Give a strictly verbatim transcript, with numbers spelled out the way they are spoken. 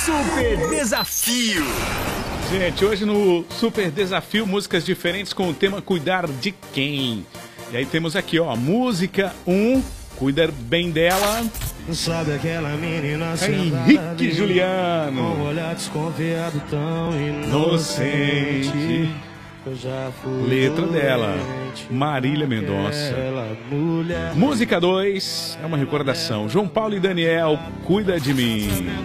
Super Desafio. Gente, hoje no Super Desafio, músicas diferentes com o tema Cuidar de Quem? E aí temos aqui, ó, música um, Cuida Bem Dela. Sabe aquela menina Henrique Juliano. Com um olhar desconfiado tão inocente. Inocente. Eu já fui Letra dela, doente, Marília Mendonça. mulher. Música dois, é uma recordação. João Paulo e Daniel, Cuida de Mim.